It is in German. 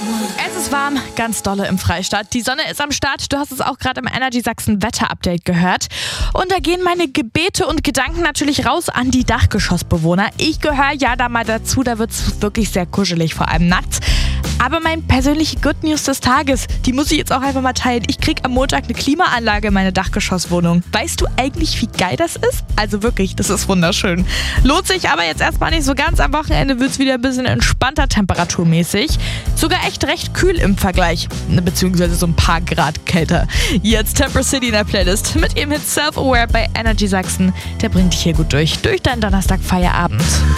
Es ist warm, ganz dolle im Freistaat. Die Sonne ist am Start. Du hast es auch gerade im Energy Sachsen Wetter-Update gehört. Und da gehen meine Gebete und Gedanken natürlich raus an die Dachgeschossbewohner. Ich gehöre ja da mal dazu, da wird es wirklich sehr kuschelig, vor allem nachts. Aber meine persönliche Good News des Tages, die muss ich jetzt auch einfach mal teilen. Ich krieg am Montag eine Klimaanlage in meine Dachgeschosswohnung. Weißt du eigentlich, wie geil das ist? Also wirklich, das ist wunderschön. Lohnt sich aber jetzt erstmal nicht so ganz. Am Wochenende wird es wieder ein bisschen entspannter temperaturmäßig. Sogar echt recht kühl im Vergleich. Beziehungsweise so ein paar Grad kälter. Jetzt Temper City in der Playlist mit ihrem Hit Self-Aware bei Energy Sachsen. Der bringt dich hier gut durch deinen Donnerstag-Feierabend.